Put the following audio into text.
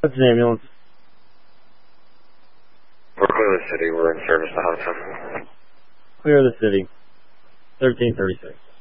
That's an ambulance. We're clear the city. We're in service to Hudson. Clear the city. 1336.